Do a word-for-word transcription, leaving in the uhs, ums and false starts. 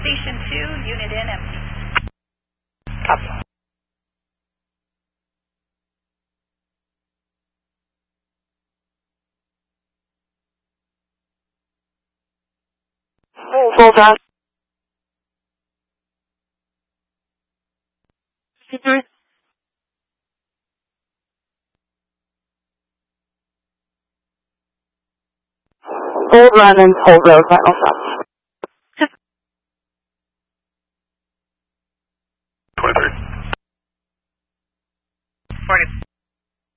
Station two, unit in empty. Copy. Full, full down. fifty-three. Hold run and hold road, final stop. twenty-three. forty.